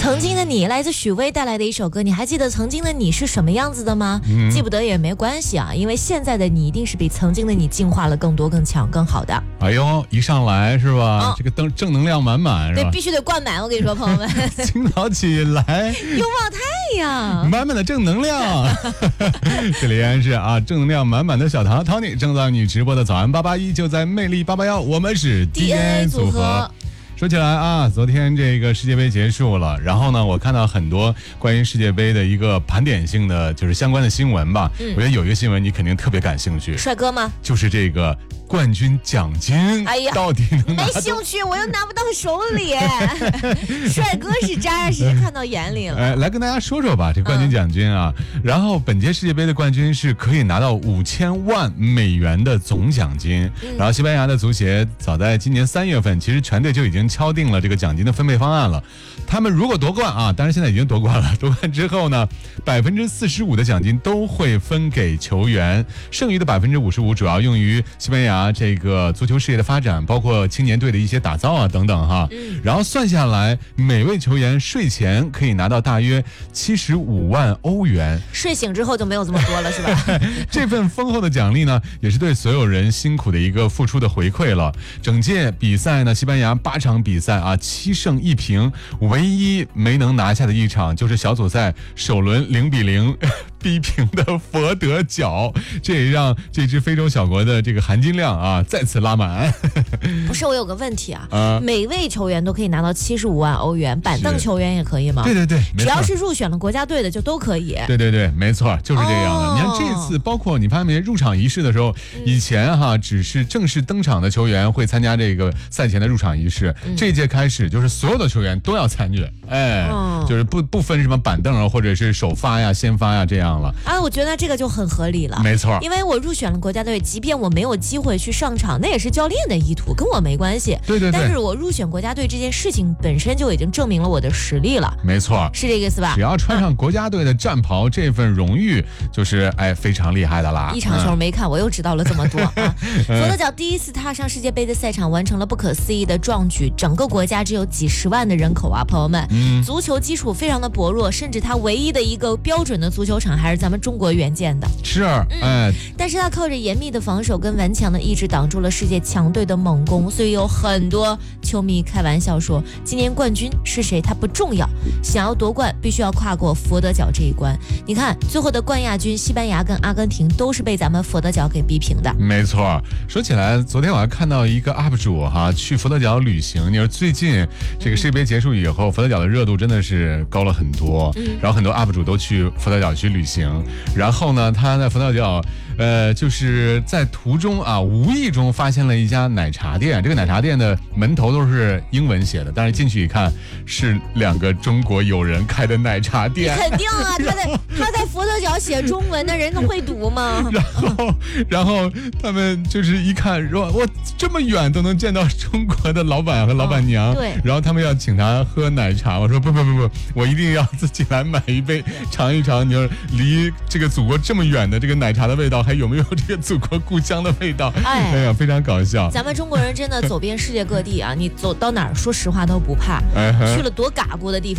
曾经的你来自许巍带来的一首歌，你还记得曾经的你是什么样子的吗？记不得也没关系啊，因为现在的你一定是比曾经的你进化了更多、更强、更好的。 哎呦，一上来是吧？这个正能量满满是吧？ 对，必须得灌满。我跟你说，朋友们， 清早起来， 拥抱太阳， 满满的正能量。这里依然是正能量满满的小唐 Tony 正在你直播的早安881，就在魅力881，我们是 DNA 组合。说起来昨天这个世界杯结束了，然后呢，我看到很多关于世界杯的一个盘点性的就是相关的新闻吧。我觉得有一个新闻你肯定特别感兴趣。 帅哥吗？ 就是这个冠军奖金，到底能拿？ 没兴趣，我又拿不到手里。帅哥是扎实看到眼里了。 来跟大家说说吧，这冠军奖金啊。然后本届世界杯的冠军是可以拿到5000万美元的总奖金。然后西班牙的足协早在今年3月份，其实全队就已经敲定了这个奖金的分配方案了。他们如果夺冠当然现在已经夺冠了。夺冠之后呢，45%的奖金都会分给球员，剩余的55%主要用于西班牙这个足球事业的发展，包括青年队的一些打造等等哈。然后算下来，每位球员税前可以拿到大约75万欧元。 睡醒之后就没有这么多了，是吧？ 这份丰厚的奖励呢，也是对所有人辛苦的一个付出的回馈了。整届比赛呢，西班牙8场比赛7胜1平，唯一没能拿下的一场就是小组赛首轮0-0逼平的佛得角，这也让这支非洲小国的这个含金量再次拉满。 不是，我有个问题每位球员都可以拿到75万欧元，板凳球员也可以吗？ 对对对， 只要是入选了国家队的就都可以。 对对对，没错，就是这样的。你看这次，包括你发现没，入场仪式的时候，以前只是正式登场的球员会参加这个赛前的入场仪式，这一届开始就是所有的球员都要参与，就是不分什么板凳或者是首发呀、先发呀这样了。 我觉得这个就很合理了。 没错， 因为我入选了国家队，即便我没有机会去上场，那也是教练的意图，跟我没关系。 对对对。 但是我入选国家队这件事情本身就已经证明了我的实力了。 没错， 是这个意思吧？ 只要穿上国家队的战袍，这份荣誉就是非常厉害的啦。 一场球没看，我又知道了这么多佛得角第一次踏上世界杯的赛场，完成了不可思议的壮举。整个国家只有几十万的人口朋友们，足球基础非常的薄弱，甚至它唯一的一个标准的足球场还是咱们中国援建的。 是， 但是他靠着严密的防守跟顽强的意志挡住了世界强队的猛攻，所以有很多球迷开玩笑说，今年冠军是谁他不重要，想要夺冠必须要跨过佛得角这一关。你看最后的冠亚军西班牙跟阿根廷都是被咱们佛得角给逼平的。 没错，说起来昨天我还看到一个 UP 主去佛得角旅行。你说最近这个世界杯结束以后，佛得角的热度真的是高了很多，然后很多 UP 主都去佛得角去旅行。然后呢，他在佛得角就是在途中无意中发现了一家奶茶店，这个奶茶店的门头都是英文写的，但是进去一看是2个中国友人开的奶茶店。 肯定他在佛得角写中文的人都会读吗？ 然后他们就是一看说，我这么远都能见到中国的老板和老板娘， 对， 然后他们要请他喝奶茶，我说不，我一定要自己来买一杯尝一尝，你说离这个祖国这么远的这个奶茶的味道还有没有这个祖国故乡的味道？哎呀，非常搞笑。 咱们中国人真的走遍世界各地你走到哪儿说实话都不怕，去了多嘎咕的地方。